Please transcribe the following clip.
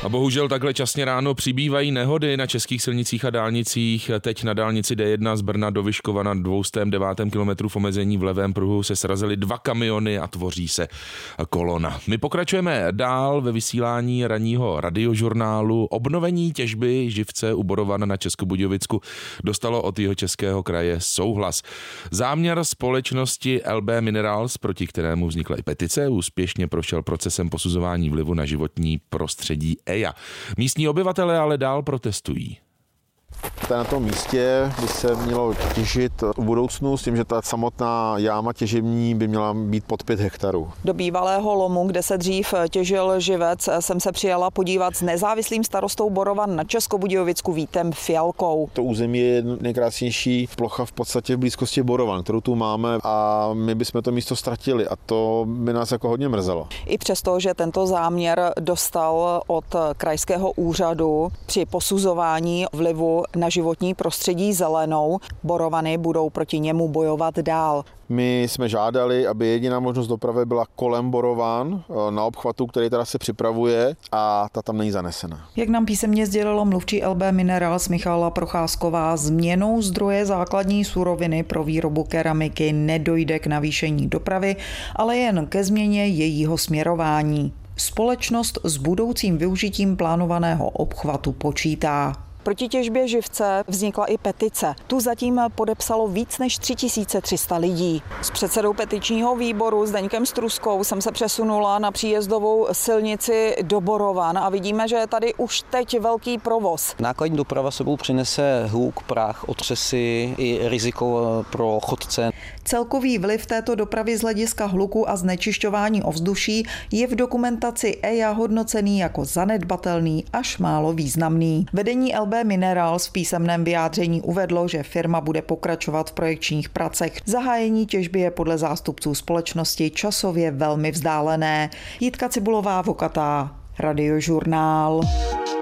A bohužel takhle časně ráno přibývají nehody na českých silnicích a dálnicích. Teď na dálnici D1 z Brna do Vyškova na 209. kilometru v omezení v levém pruhu se srazily 2 kamiony a tvoří se kolona. My pokračujeme dál ve vysílání ranního radiožurnálu. Obnovení těžby živce u Borovan na Českobudějovicku dostalo od Jihočeského kraje souhlas. Záměr společnosti LB Minerals, proti kterému vznikla i petice, úspěšně prošel procesem posuzování vlivu na životní prostředí EIA. Místní obyvatelé ale dál protestují. Na tom místě by se mělo těžit v budoucnu s tím, že ta samotná jáma těžební by měla být pod 5 hektarů. Do bývalého lomu, kde se dřív těžil živec, jsem se přijela podívat s nezávislým starostou Borovan na Českobudějovicku Vítem Fialkou. To území je nejkrásnější plocha v podstatě v blízkosti Borovan, kterou tu máme, a my bychom to místo ztratili a to by nás jako hodně mrzelo. I přesto, že tento záměr dostal od krajského úřadu při posuzování vlivu na životní prostředí zelenou, Borovany budou proti němu bojovat dál. My jsme žádali, aby jediná možnost dopravy byla kolem Borovan na obchvatu, který teda se připravuje, a ta tam není zanesena. Jak nám písemně sdělilo mluvčí LB Minerals Michala Procházková, změnou zdroje základní suroviny pro výrobu keramiky nedojde k navýšení dopravy, ale jen ke změně jejího směrování. Společnost s budoucím využitím plánovaného obchvatu počítá. Proti těžbě živce vznikla i petice. Tu zatím podepsalo víc než 3300 lidí. S předsedou petičního výboru Zdeňkem Struskou jsem se přesunula na příjezdovou silnici do Borovan a vidíme, že je tady už teď velký provoz. Nákladní doprava sebou přinese hluk, prach, otřesy i riziko pro chodce. Celkový vliv této dopravy z hlediska hluku a znečišťování ovzduší je v dokumentaci EIA hodnocený jako zanedbatelný až málo významný. Vedení LB Minerals v písemném vyjádření uvedlo, že firma bude pokračovat v projekčních pracech. Zahájení těžby je podle zástupců společnosti časově velmi vzdálené. Jitka Cibulová, Vokatá, Radiožurnál.